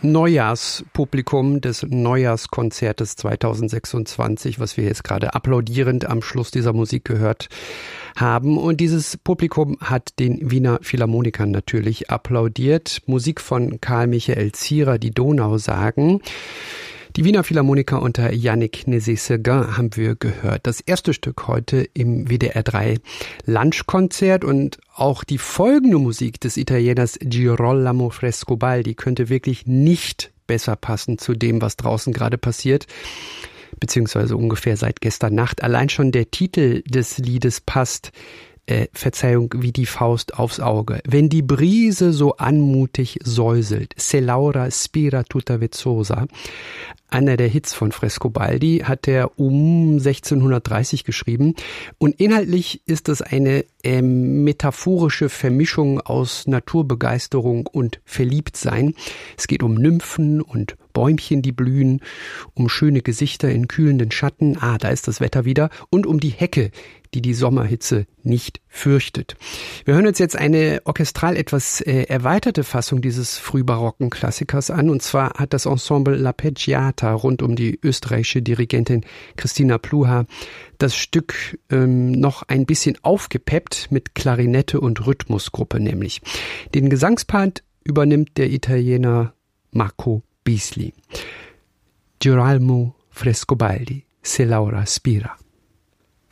Neujahrspublikum des Neujahrskonzertes 2026, was wir jetzt gerade applaudierend am Schluss dieser Musik gehört haben. Und dieses Publikum hat den Wiener Philharmonikern natürlich applaudiert. Musik von Karl Michael Zierer, die Donau sagen. Die Wiener Philharmoniker unter Yannick Nézet-Séguin haben wir gehört. Das erste Stück heute im WDR 3 Lunchkonzert und auch die folgende Musik des Italieners Girolamo Frescobaldi könnte wirklich nicht besser passen zu dem, was draußen gerade passiert, beziehungsweise ungefähr seit gestern Nacht. Allein schon der Titel des Liedes passt, Verzeihung, wie die Faust aufs Auge. Wenn die Brise so anmutig säuselt, Se Laura spira tutta vezzosa. Einer der Hits von Frescobaldi hat er um 1630 geschrieben. Und inhaltlich ist es eine metaphorische Vermischung aus Naturbegeisterung und Verliebtsein. Es geht um Nymphen und Bäumchen, die blühen, um schöne Gesichter in kühlenden Schatten, da ist das Wetter wieder, und um die Hecke, die die Sommerhitze nicht fürchtet. Wir hören uns jetzt eine orchestral etwas erweiterte Fassung dieses frühbarocken Klassikers an, und zwar hat das Ensemble L'Arpeggiata rund um die österreichische Dirigentin Christina Pluhar das Stück noch ein bisschen aufgepeppt mit Klarinette und Rhythmusgruppe nämlich. Den Gesangspart übernimmt der Italiener Marco Bisli. Girolamo Frescobaldi, Se Laura spira.